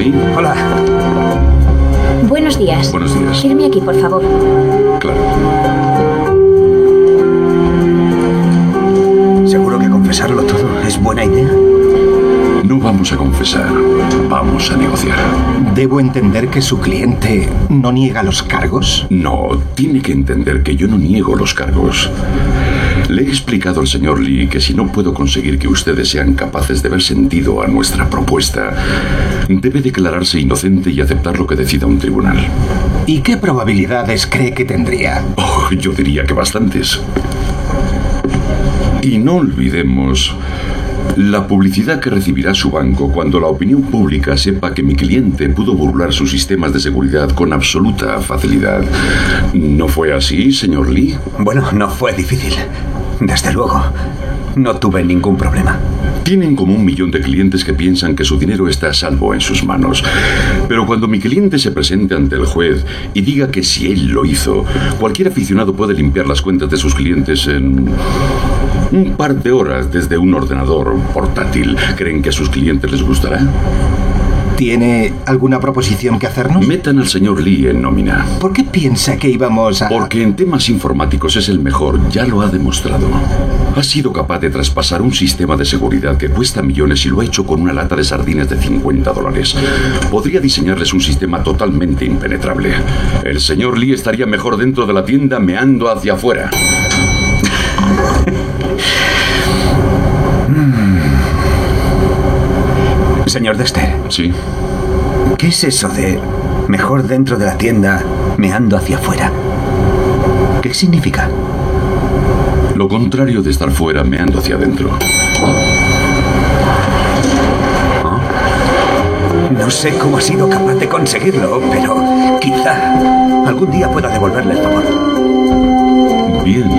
Lee. Hola. Buenos días. Buenos días. Firme aquí, por favor. Claro. ¿Seguro que confesarlo todo es buena idea? No vamos a confesar, vamos a negociar. ¿Debo entender que su cliente no niega los cargos? No, tiene que entender que yo no niego los cargos. Le he explicado al señor Lee que si no puedo conseguir que ustedes sean capaces de ver sentido a nuestra propuesta, debe declararse inocente y aceptar lo que decida un tribunal. ¿Y qué probabilidades cree que tendría? Oh, yo diría que bastantes. Y no olvidemos la publicidad que recibirá su banco cuando la opinión pública sepa que mi cliente pudo burlar sus sistemas de seguridad con absoluta facilidad. ¿No fue así, señor Lee? Bueno, no fue difícil. Desde luego. No tuve ningún problema. Tienen como 1 millón de clientes que piensan que su dinero está a salvo en sus manos. Pero cuando mi cliente se presente ante el juez y diga que si él lo hizo, cualquier aficionado puede limpiar las cuentas de sus clientes en un par de horas desde un ordenador portátil. ¿Creen que a sus clientes les gustará? ¿Tiene alguna proposición que hacernos? Metan al señor Lee en nómina. ¿Por qué piensa que íbamos a...? Porque en temas informáticos es el mejor, ya lo ha demostrado. Ha sido capaz de traspasar un sistema de seguridad que cuesta millones y lo ha hecho con una lata de sardinas de $50. Podría diseñarles un sistema totalmente impenetrable. El señor Lee estaría mejor dentro de la tienda meando hacia afuera. Señor Dexter. Sí. ¿Qué es eso de mejor dentro de la tienda, meando hacia afuera? ¿Qué significa? Lo contrario de estar fuera, meando hacia adentro. No sé cómo ha sido capaz de conseguirlo, pero quizá algún día pueda devolverle el favor. Bien.